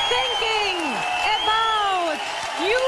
thinking about you.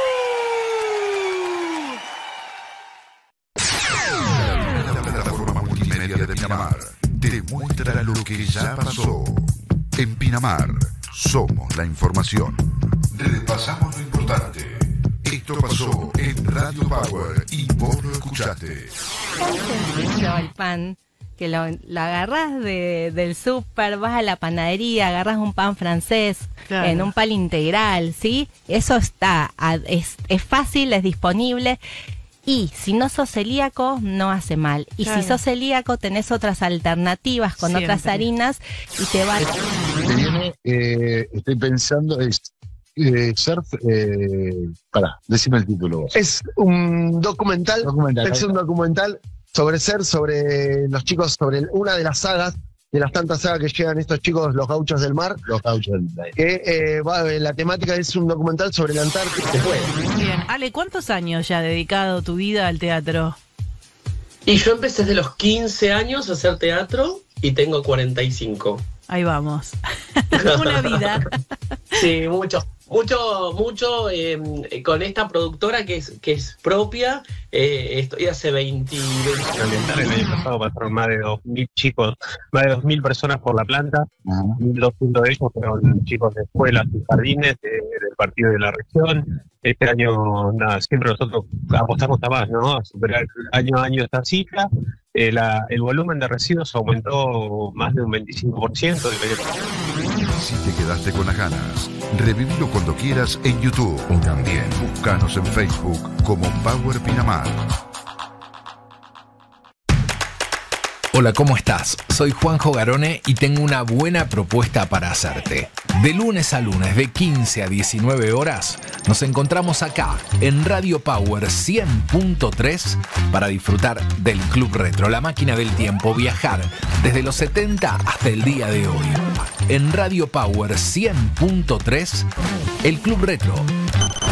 La plataforma multimedia de Pinamar te muestra lo que ya pasó. En Pinamar somos la información. Repasamos lo importante. Esto pasó en Radio Power y vos lo escuchaste. Tan sencillo el pan, que lo agarrás del súper, vas a la panadería, agarrás un pan francés, Claro. en un pan integral, ¿sí? Eso está, es fácil, es disponible. Y si no sos celíaco, no hace mal. Y Claro. si sos celíaco, tenés otras alternativas con Siempre. otras harinas y te va... Que viene, estoy pensando, es surf, decime el título vos. Es un documental, Documental. es un documental sobre surf, sobre los chicos, sobre una de las sagas, de las tantas sagas que llegan estos chicos, los gauchos del mar, Los gauchos del Play. que la temática es un documental sobre la Antártida. Bien. Ale, ¿cuántos años ya has dedicado tu vida al teatro? Y yo empecé desde los 15 años a hacer teatro y tengo 45. Ahí vamos. Una vida. Sí, mucho, con esta productora que es propia. Estoy hace 20 El año pasado pasaron más de 2.000 chicos, más de 2.000 personas por la planta. 1.200 de ellos fueron chicos de escuelas y jardines del partido de la región. Este año, nada, siempre nosotros apostamos a más, ¿no? A superar año a año esta cifra. El volumen de residuos aumentó más de un 25% del año pasado. Si te quedaste con las ganas, revivilo cuando quieras en YouTube. También búscanos en Facebook como Power Pinamar. Hola, ¿cómo estás? Soy Juanjo Garone y tengo una buena propuesta para hacerte. De lunes a lunes, de 15 a 19 horas, nos encontramos acá en Radio Power 100.3 para disfrutar del Club Retro, la máquina del tiempo, viajar desde los 70 hasta el día de hoy. En Radio Power 100.3, el Club Retro